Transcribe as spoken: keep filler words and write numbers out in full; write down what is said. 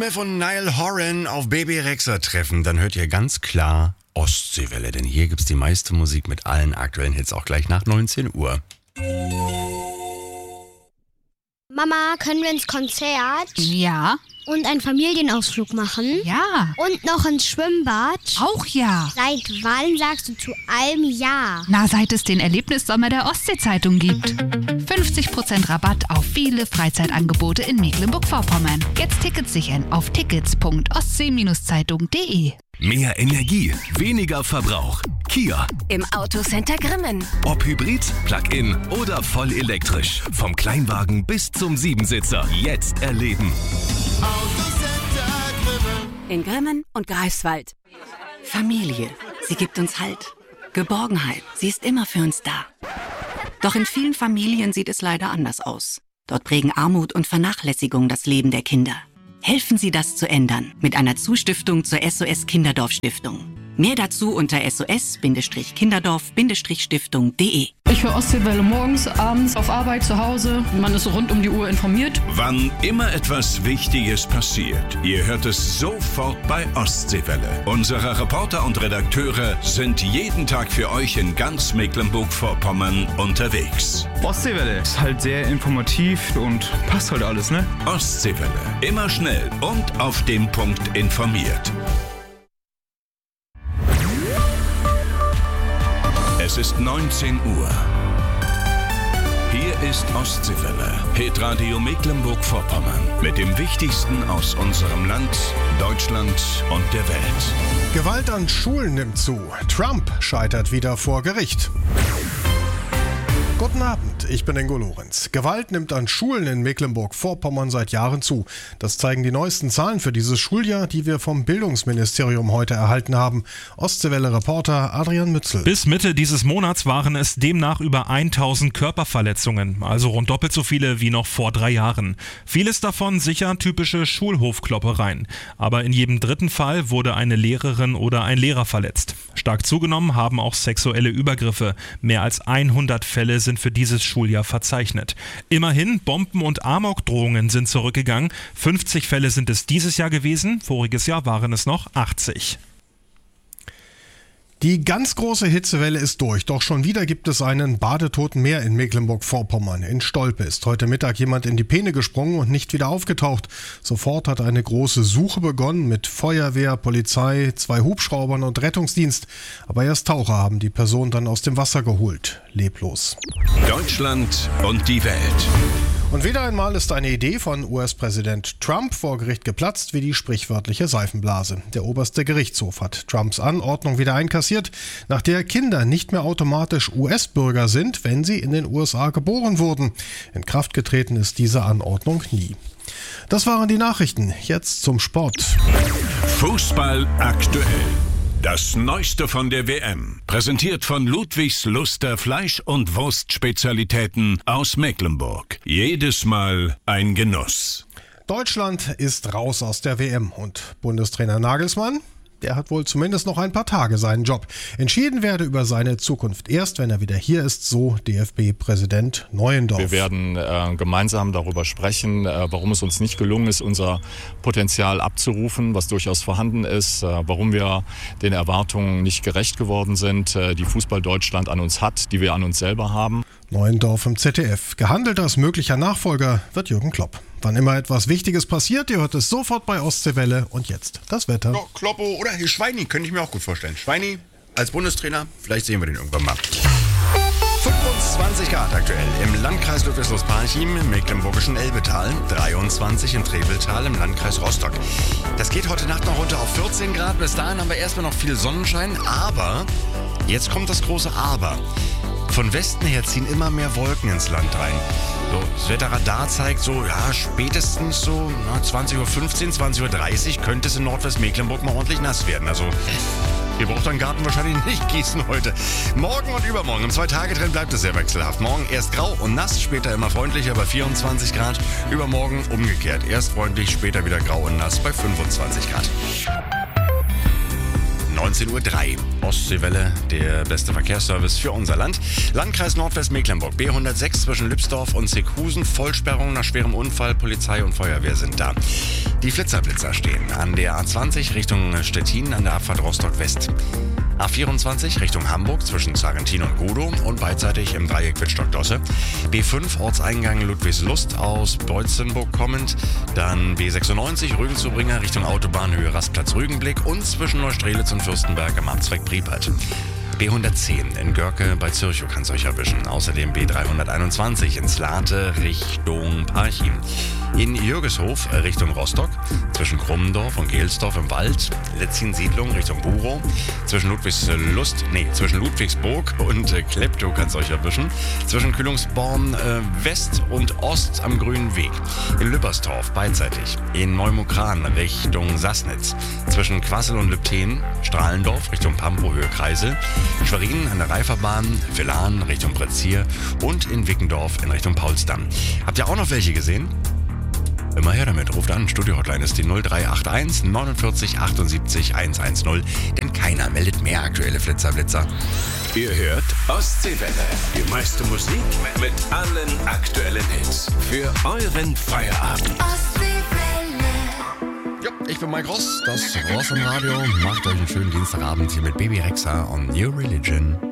Von Niall Horan auf Baby Rexha treffen, dann hört ihr ganz klar Ostseewelle, denn hier gibt's die meiste Musik mit allen aktuellen Hits, auch gleich nach neunzehn Uhr. Mama, können wir ins Konzert? Ja. Und einen Familienausflug machen? Ja. Und noch ins Schwimmbad? Auch ja. Seit wann sagst du zu allem ja? Na, seit es den Erlebnissommer der Ostsee-Zeitung gibt. fünfzig Prozent Rabatt auf viele Freizeitangebote in Mecklenburg-Vorpommern. Jetzt Tickets sichern auf tickets punkt ostsee Zeitung punkt de. Mehr Energie, weniger Verbrauch. Kia. Im Autocenter Grimmen. Ob Hybrid, Plug-in oder voll elektrisch. Vom Kleinwagen bis zum Siebensitzer. Jetzt erleben. Autocenter Grimmen. In Grimmen und Greifswald. Familie. Sie gibt uns Halt. Geborgenheit. Sie ist immer für uns da. Doch in vielen Familien sieht es leider anders aus. Dort prägen Armut und Vernachlässigung das Leben der Kinder. Helfen Sie, das zu ändern mit einer Zustiftung zur S O S Kinderdorf Stiftung. Mehr dazu unter S O S Kinderdorf Stiftung punkt de. Ich höre Ostseewelle morgens, abends, auf Arbeit, zu Hause. Man ist rund um die Uhr informiert. Wann immer etwas Wichtiges passiert, ihr hört es sofort bei Ostseewelle. Unsere Reporter und Redakteure sind jeden Tag für euch in ganz Mecklenburg-Vorpommern unterwegs. Ostseewelle ist halt sehr informativ und passt halt alles, ne? Ostseewelle. Immer schnell und auf den Punkt informiert. Es ist neunzehn Uhr. Hier ist Ostseewelle, Hitradio Mecklenburg-Vorpommern mit dem Wichtigsten aus unserem Land, Deutschland und der Welt. Gewalt an Schulen nimmt zu. Trump scheitert wieder vor Gericht. Guten Abend, ich bin Ingo Lorenz. Gewalt nimmt an Schulen in Mecklenburg-Vorpommern seit Jahren zu. Das zeigen die neuesten Zahlen für dieses Schuljahr, die wir vom Bildungsministerium heute erhalten haben. Ostseewelle-Reporter Adrian Mützel. Bis Mitte dieses Monats waren es demnach über tausend Körperverletzungen, also rund doppelt so viele wie noch vor drei Jahren. Vieles davon sicher typische Schulhofkloppereien. Aber in jedem dritten Fall wurde eine Lehrerin oder ein Lehrer verletzt. Stark zugenommen haben auch sexuelle Übergriffe. Mehr als hundert Fälle sind für dieses Schuljahr verzeichnet. Immerhin, Bomben- und Amokdrohungen sind zurückgegangen. fünfzig Fälle sind es dieses Jahr gewesen, voriges Jahr waren es noch achtzig. Die ganz große Hitzewelle ist durch, doch schon wieder gibt es einen Badetoten mehr in Mecklenburg-Vorpommern. In Stolpe ist heute Mittag jemand in die Peene gesprungen und nicht wieder aufgetaucht. Sofort hat eine große Suche begonnen mit Feuerwehr, Polizei, zwei Hubschraubern und Rettungsdienst. Aber erst Taucher haben die Person dann aus dem Wasser geholt. Leblos. Deutschland und die Welt. Und wieder einmal ist eine Idee von U S-Präsident Trump vor Gericht geplatzt wie die sprichwörtliche Seifenblase. Der oberste Gerichtshof hat Trumps Anordnung wieder einkassiert, nach der Kinder nicht mehr automatisch U S-Bürger sind, wenn sie in den U S A geboren wurden. In Kraft getreten ist diese Anordnung nie. Das waren die Nachrichten. Jetzt zum Sport. Fußball aktuell. Das Neueste von der W M, präsentiert von Ludwigs Luster Fleisch- und Wurstspezialitäten aus Mecklenburg. Jedes Mal ein Genuss. Deutschland ist raus aus der W M und Bundestrainer Nagelsmann, der hat wohl zumindest noch ein paar Tage seinen Job. Entschieden werde über seine Zukunft erst, wenn er wieder hier ist, so D F B-Präsident Neuendorf. Wir werden äh, gemeinsam darüber sprechen, äh, warum es uns nicht gelungen ist, unser Potenzial abzurufen, was durchaus vorhanden ist, äh, warum wir den Erwartungen nicht gerecht geworden sind, äh, die Fußball Deutschland an uns hat, die wir an uns selber haben. Neuendorf im Z D F. Gehandelt als möglicher Nachfolger wird Jürgen Klopp. Wann immer etwas Wichtiges passiert, ihr hört es sofort bei Ostseewelle. Und jetzt das Wetter. Ja, Kloppo oder hier Schweini, könnte ich mir auch gut vorstellen. Schweini als Bundestrainer, vielleicht sehen wir den irgendwann mal. fünfundzwanzig Grad aktuell im Landkreis Ludwigslust-Parchim, im mecklenburgischen Elbetal, dreiundzwanzig im Trebeltal, im Landkreis Rostock. Das geht heute Nacht noch runter auf vierzehn Grad. Bis dahin haben wir erstmal noch viel Sonnenschein, aber jetzt kommt das große Aber. Von Westen her ziehen immer mehr Wolken ins Land rein. So, das Wetterradar zeigt so, ja, spätestens so na, zwanzig Uhr fünfzehn, zwanzig Uhr dreißig könnte es in Nordwestmecklenburg mal ordentlich nass werden. Also, ihr braucht euren Garten wahrscheinlich nicht gießen heute. Morgen und übermorgen, im Zwei-Tage-Trend bleibt es sehr wechselhaft. Morgen erst grau und nass, später immer freundlicher bei vierundzwanzig Grad. Übermorgen umgekehrt, erst freundlich, später wieder grau und nass bei fünfundzwanzig Grad. neunzehn Uhr drei. Ostseewelle, der beste Verkehrsservice für unser Land. Landkreis Nordwestmecklenburg, B hundertsechs zwischen Lübsdorf und Seckhusen. Vollsperrung nach schwerem Unfall. Polizei und Feuerwehr sind da. Die Flitzer-Blitzer stehen an der A zwanzig Richtung Stettin an der Abfahrt Rostock-West. A vierundzwanzig Richtung Hamburg zwischen Sargentin und Godow und beidseitig im Dreieck Wittstock-Dosse. B fünf Ortseingang Ludwigslust aus Beutzenburg kommend. Dann B sechsundneunzig Rügen-Zubringer Richtung Autobahn Höhe Rastplatz Rügenblick und zwischen Neustrelitz und Fürstenberg am Abzweig Priepert. B hundertzehn in Görke bei Zürchow kann es euch erwischen. Außerdem B dreihunderteinundzwanzig in Slate Richtung Parchim. In Jürgeshof Richtung Rostock, zwischen Krummendorf und Gelsdorf im Wald, Letzin-Siedlung Richtung Burow, zwischen Ludwigslust, nee, zwischen Ludwigsburg und äh, Kleptow kann es euch erwischen, zwischen Kühlungsborn äh, West und Ost am Grünen Weg, in Lübbersdorf beidseitig, in Neumukran Richtung Sassnitz, zwischen Quassel und Lübten, Strahlendorf Richtung Pampo Höhe Kreisel, Schwerin an der Reiferbahn, Villan Richtung Bretzier und in Wickendorf in Richtung Paulsdamm. Habt ihr auch noch welche gesehen? Immer her damit, ruft an, Studio-Hotline ist die null drei acht eins neunundvierzig achtundsiebzig hundertzehn, denn keiner meldet mehr aktuelle Flitzer-Blitzer. Ihr hört Ostseewelle, die meiste Musik mit allen aktuellen Hits für euren Feierabend. Ja, ich bin Mike Ross, das Ross im Radio. Macht euch einen schönen Dienstagabend hier mit Baby Rexha on New Religion.